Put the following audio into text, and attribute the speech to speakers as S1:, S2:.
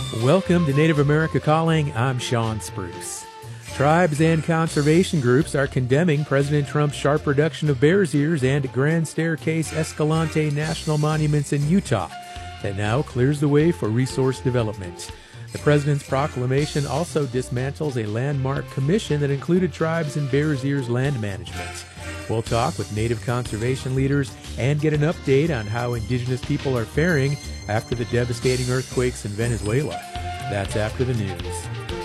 S1: Welcome to Native America Calling. I'm Sean Spruce. Tribes and conservation groups are condemning President Trump's sharp reduction of Bears Ears and Grand Staircase Escalante national monuments in Utah that now clears the way for resource development. The president's proclamation also dismantles a landmark commission that included tribes and Bears Ears land management. We'll talk with Native conservation leaders and get an update on how indigenous people are faring after the devastating earthquakes in Venezuela. That's after the news.